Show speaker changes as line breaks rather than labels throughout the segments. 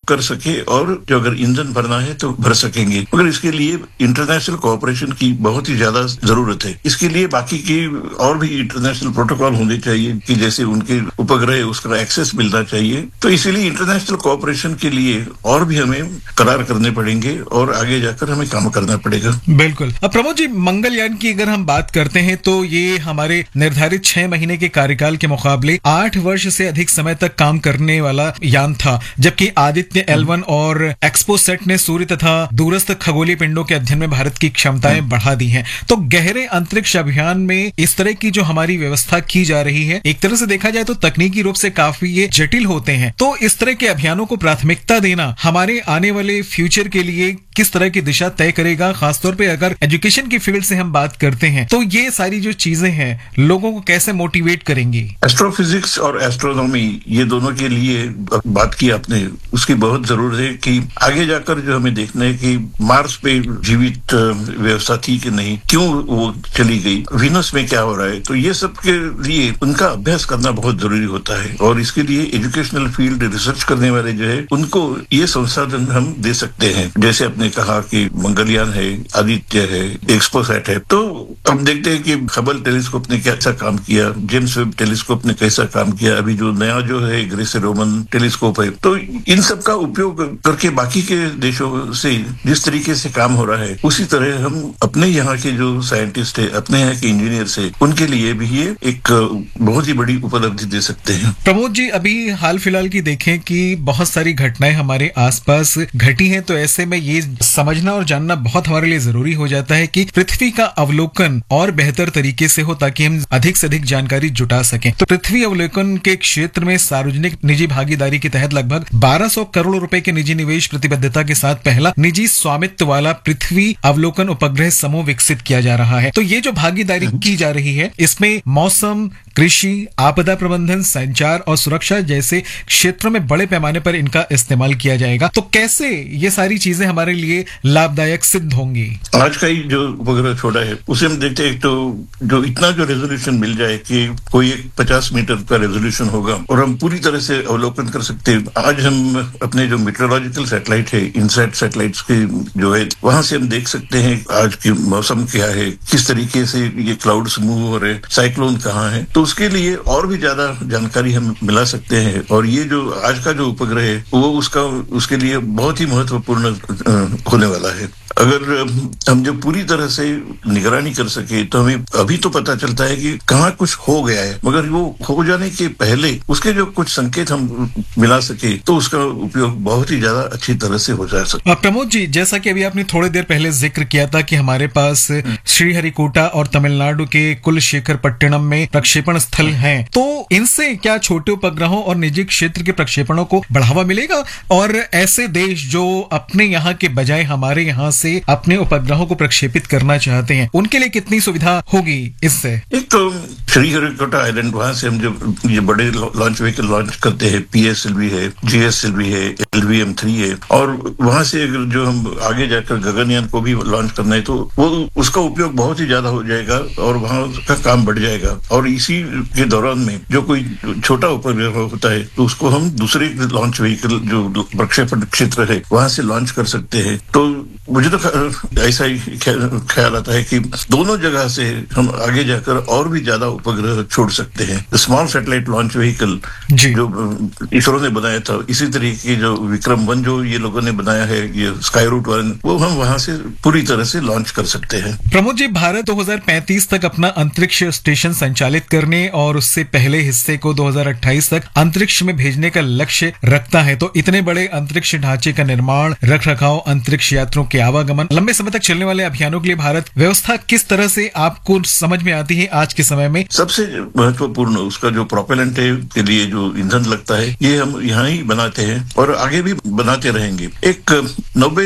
कर सके और जो अगर ईंधन भरना है तो भर सकेंगे। मगर इसके लिए इंटरनेशनल कोऑपरेशन की बहुत ही ज्यादा जरूरत है। इसके लिए बाकी की और भी इंटरनेशनल प्रोटोकॉल होने चाहिए कि जैसे उनके उपग्रह उसका एक्सेस मिलना चाहिए। तो इसीलिए इंटरनेशनल कोऑपरेशन के लिए और भी हमें करार करने पड़ेंगे और आगे जाकर हमें काम करना पड़ेगा।
बिल्कुल। अब प्रमोद जी, मंगलयान की अगर हम बात करते हैं तो ये हमारे निर्धारित 6 महीने के कार्यकाल के मुकाबले 8 वर्ष से अधिक समय तक काम करने वाला यान था, जबकि आदित्य L1 और एक्सपोसेट ने सूर्य तथा दूरस्थ खगोलीय पिंडों के अध्ययन में भारत की क्षमताएं बढ़ा दी हैं। तो गहरे अंतरिक्ष अभियान में इस तरह की जो हमारी व्यवस्था की जा रही है, एक तरह से देखा जाए तो तकनीकी रूप से काफी ये जटिल होते हैं। तो इस तरह के अभियानों को प्राथमिकता देना हमारे आने वाले फ्यूचर के लिए किस तरह की दिशा तय करेगा? खासतौर पे अगर एजुकेशन की फील्ड से हम बात करते हैं तो ये सारी जो चीजें हैं लोगों को कैसे मोटिवेट करेंगी?
एस्ट्रोफिजिक्स और एस्ट्रोनॉमी ये दोनों के लिए बात की आपने, उसकी बहुत जरूरत है कि आगे जाकर जो हमें देखना है कि मार्स पे जीवित व्यवस्था थी कि नहीं, क्यों वो चली गई, वीनस में क्या हो रहा है। तो ये सब के लिए उनका अभ्यास करना बहुत जरूरी होता है और इसके लिए एजुकेशनल फील्ड रिसर्च करने वाले जो है उनको ये संसाधन हम दे सकते हैं। जैसे आपने कहा कि मंगलयान है, आदित्य है, एक्सपोसैट है। तो हम देखते हैं कि हबल टेलीस्कोप ने कैसा काम किया, जेम्स वेब टेलीस्कोप ने कैसा काम किया, अभी जो नया जो है ग्रेस रोमन टेलीस्कोप है। तो इन सब का उपयोग करके बाकी के देशों से जिस तरीके से काम हो रहा है उसी तरह हम अपने यहाँ के जो साइंटिस्ट है, अपने यहाँ के इंजीनियर्स है, उनके लिए भी ये एक बहुत ही बड़ी उपलब्धि दे सकते हैं।
प्रमोद जी, अभी हाल फिलहाल की देखें कि बहुत सारी घटनाएं हमारे आसपास घटी हैं, तो ऐसे में ये समझना और जानना बहुत हमारे लिए जरूरी हो जाता है कि पृथ्वी का अवलोकन और बेहतर तरीके से हो ताकि हम अधिक से अधिक जानकारी जुटा सकें। तो पृथ्वी अवलोकन के क्षेत्र में सार्वजनिक निजी भागीदारी के तहत लगभग 1200 करोड़ रुपए के निजी निवेश प्रतिबद्धता के साथ पहला निजी स्वामित्व वाला पृथ्वी अवलोकन उपग्रह समूह विकसित किया जा रहा है। तो ये जो भागीदारी की जा रही है इसमें मौसम, कृषि, आपदा प्रबंधन, संचार और सुरक्षा जैसे क्षेत्रों में बड़े पैमाने पर इनका इस्तेमाल किया जाएगा। तो कैसे ये सारी चीजें हमारे लिए लाभदायक सिद्ध होंगी?
आज का ही जो उपग्रह छोड़ा है उसे हम देखते हैं तो जो इतना जो रेजोल्यूशन मिल जाए कि कोई 50 मीटर का रेजोल्यूशन होगा और हम पूरी तरह से अवलोकन कर सकते हैं। आज हम अपने जो मीटरोलॉजिकल सैटेलाइट है, इनसैट सैटेलाइट्स के जो है, वहां से हम देख सकते हैं आज की मौसम क्या है, किस तरीके से ये क्लाउड्स मूव हो रहे, साइक्लोन कहाँ है। तो उसके लिए और भी ज्यादा जानकारी हम मिला सकते हैं और ये जो आज का जो उपग्रह है वो उसके लिए बहुत ही महत्वपूर्ण होने वाला है। अगर हम जब पूरी तरह से निगरानी कर सके तो हमें अभी तो पता चलता है कि कहाँ कुछ हो गया है, मगर वो हो जाने के पहले उसके जो कुछ संकेत हम मिला सके तो उसका उपयोग बहुत ही ज्यादा अच्छी तरह से हो जा सके।
प्रमोद जी, जैसा कि अभी आपने थोड़ी देर पहले जिक्र किया था कि हमारे पास श्रीहरिकोटा और तमिलनाडु के कुलशेखरपट्टनम में प्रक्षेपण स्थल हैं, तो इनसे क्या छोटे उपग्रहों और निजी क्षेत्र के प्रक्षेपणों को बढ़ावा मिलेगा? और ऐसे देश जो अपने यहाँ के बजाय हमारे यहाँ से अपने उपग्रहों को प्रक्षेपित करना चाहते हैं उनके लिए कितनी सुविधा होगी इससे?
एक तो श्रीहरिकोटा आइलैंड, वहां से हम जब ये बड़े लॉन्च व्हीकल लॉन्च करते हैं, PSLV है, GSLV है, LVM-3 है, और वहां से अगर जो हम आगे जाकर गगनयान को भी लॉन्च करना है तो वो उसका उपयोग बहुत ही ज्यादा हो जाएगा और वहां का काम बढ़ जाएगा। और इसी के दौरान में जो कोई छोटा उपग्रह होता है तो उसको हम दूसरे लॉन्च व्हीकल जो प्रक्षेपण क्षेत्र है वहां से लॉन्च कर सकते हैं। तो मुझे तो ऐसा ही ख्याल आता है कि दोनों जगह से हम आगे जाकर और भी ज्यादा उपग्रह छोड़ सकते हैं। स्मॉल सैटेलाइट लॉन्च व्हीकल जो इसरो ने बनाया था, इसी तरीके की जो विक्रम-1 जो ये लोगों ने बनाया है, ये स्काईरूट-1, वो हम वहां से पूरी तरह से लॉन्च कर सकते हैं।
प्रमोद जी, भारत 2035 तक अपना अंतरिक्ष स्टेशन संचालित करने और उससे पहले हिस्से को 2028 तक अंतरिक्ष में भेजने का लक्ष्य रखता है। तो इतने बड़े अंतरिक्ष ढांचे का निर्माण, रख रखाव, अंतरिक्ष यात्रियों के आवागमन, लंबे समय तक चलने वाले अभियानों के लिए भारत व्यवस्था किस तरह से आपको समझ में आती है आज के समय में?
सबसे महत्वपूर्ण उसका जो प्रोपेलेंट है के लिए जो ईंधन लगता है ये हम यहाँ ही बनाते हैं और आगे भी बनाते रहेंगे। एक 90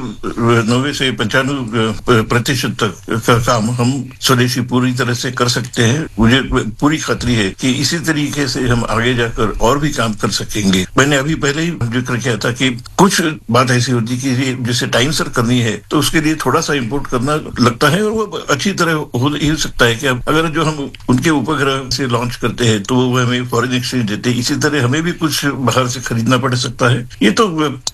से 95% तक का काम हम स्वदेशी पूरी तरह से कर सकते हैं। मुझे पूरी खातरी है कि इसी तरीके से हम आगे जाकर और भी काम कर सकेंगे। मैंने अभी पहले ही जिक्र किया था कि कुछ बात ऐसी होती कि जिसे टाइम सर करनी है तो उसके लिए थोड़ा सा इंपोर्ट करना लगता है और वो अच्छी तरह हो ही सकता है कि अगर जो हम उनके उपग्रह से लॉन्च करते हैं तो वो हमें फॉरेन एक्सचेंज देते हैं, इसी तरह हमें भी कुछ बाहर से खरीदना पड़ सकता है। ये तो